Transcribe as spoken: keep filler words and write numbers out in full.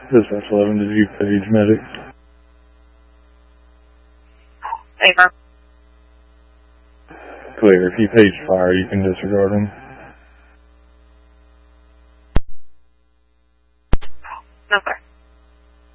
Dispatch eleven, did you page medic? Favor. Clear. If you page fire, you can disregard him. No, sir.